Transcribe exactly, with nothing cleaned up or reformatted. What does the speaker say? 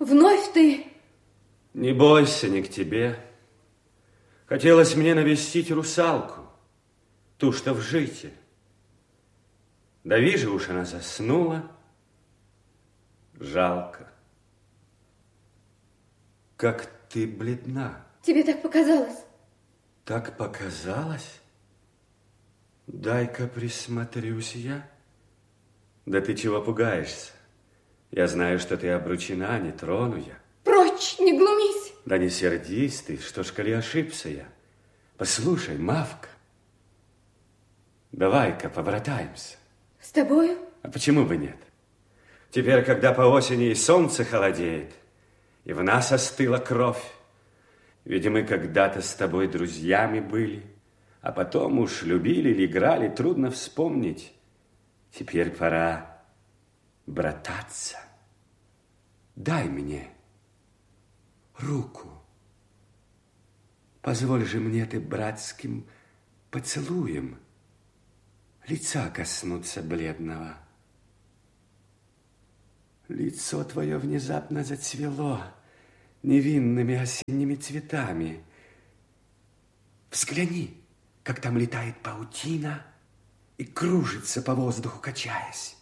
Вновь ты? Не бойся, не к тебе. Хотелось мне навестить русалку, ту, что в жите. Да вижу, уж она заснула. Жалко. Как ты бледна. Тебе так показалось? Так показалось? Дай-ка присмотрюсь я. Да ты чего пугаешься? Я знаю, что ты обручена, не трону я. Прочь, не глумись. Да не сердись ты, что ж, коли ошибся я. Послушай, Мавка, давай-ка побратаемся. С тобою? А почему бы нет? Теперь, когда по осени и солнце холодеет, и в нас остыла кровь, ведь мы когда-то с тобой друзьями были, а потом уж любили или играли, трудно вспомнить. Теперь пора брататься. Дай мне руку. Позволь же мне ты братским поцелуем лица коснуться бледного. Лицо твое внезапно зацвело невинными осенними цветами. Взгляни, как там летает паутина и кружится по воздуху, качаясь.